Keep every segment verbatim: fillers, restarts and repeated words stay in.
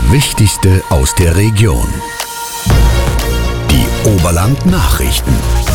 Wichtigste aus der Region. Die Oberland-Nachrichten.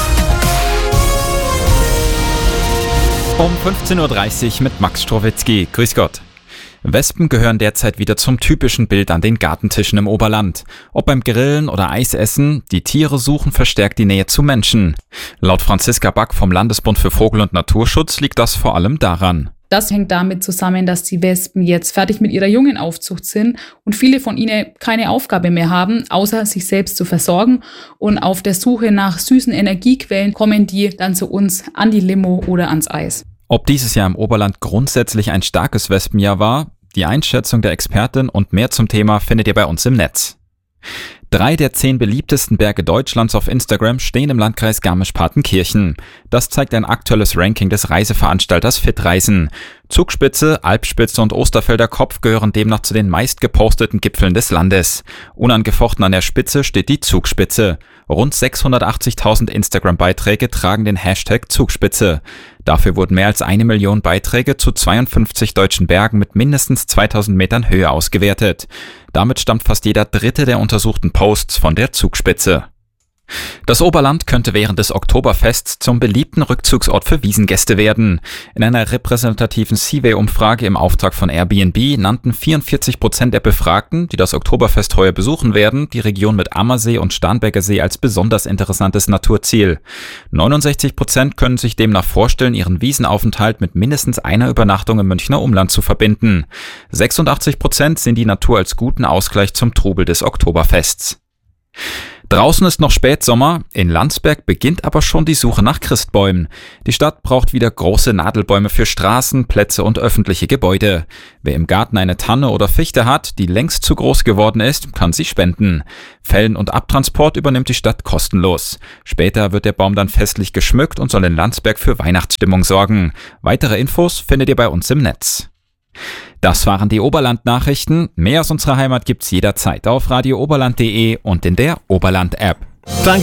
Um fünfzehn Uhr dreißig mit Max Strowitzki. Grüß Gott. Wespen gehören derzeit wieder zum typischen Bild an den Gartentischen im Oberland. Ob beim Grillen oder Eisessen, die Tiere suchen verstärkt die Nähe zu Menschen. Laut Franziska Back vom Landesbund für Vogel- und Naturschutz liegt das vor allem daran. Das hängt damit zusammen, dass die Wespen jetzt fertig mit ihrer Jungenaufzucht sind und viele von ihnen keine Aufgabe mehr haben, außer sich selbst zu versorgen. Und auf der Suche nach süßen Energiequellen kommen die dann zu uns an die Limo oder ans Eis. Ob dieses Jahr im Oberland grundsätzlich ein starkes Wespenjahr war, die Einschätzung der Expertin und mehr zum Thema findet ihr bei uns im Netz. Drei der zehn beliebtesten Berge Deutschlands auf Instagram stehen im Landkreis Garmisch-Partenkirchen. Das zeigt ein aktuelles Ranking des Reiseveranstalters Fitreisen. Zugspitze, Alpspitze und Osterfelder Kopf gehören demnach zu den meist geposteten Gipfeln des Landes. Unangefochten an der Spitze steht die Zugspitze. Rund sechshundertachtzigtausend Instagram-Beiträge tragen den Hashtag Zugspitze. Dafür wurden mehr als eine Million Beiträge zu zweiundfünfzig deutschen Bergen mit mindestens zweitausend Metern Höhe ausgewertet. Damit stammt fast jeder dritte der untersuchten Posts von der Zugspitze. Das Oberland könnte während des Oktoberfests zum beliebten Rückzugsort für Wiesngäste werden. In einer repräsentativen Seaway-Umfrage im Auftrag von Airbnb nannten vierundvierzig Prozent der Befragten, die das Oktoberfest heuer besuchen werden, die Region mit Ammersee und Starnberger See als besonders interessantes Naturziel. neunundsechzig Prozent können sich demnach vorstellen, ihren Wiesenaufenthalt mit mindestens einer Übernachtung im Münchner Umland zu verbinden. sechsundachtzig Prozent sehen die Natur als guten Ausgleich zum Trubel des Oktoberfests. Draußen ist noch Spätsommer, in Landsberg beginnt aber schon die Suche nach Christbäumen. Die Stadt braucht wieder große Nadelbäume für Straßen, Plätze und öffentliche Gebäude. Wer im Garten eine Tanne oder Fichte hat, die längst zu groß geworden ist, kann sie spenden. Fällen und Abtransport übernimmt die Stadt kostenlos. Später wird der Baum dann festlich geschmückt und soll in Landsberg für Weihnachtsstimmung sorgen. Weitere Infos findet ihr bei uns im Netz. Das waren die Oberland-Nachrichten. Mehr aus unserer Heimat gibt's jederzeit auf radio oberland punkt de und in der Oberland-App. Danke.